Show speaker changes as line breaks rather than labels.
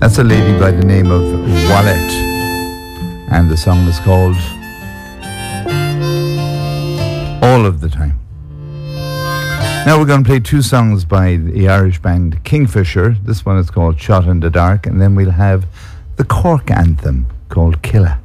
That's a lady by the name of Wallet, and the song is called All of the Time. Now we're going to play two songs by the Irish band Kingfisher. This one is called Shot in the Dark, and then we'll have the Cork anthem called Killa.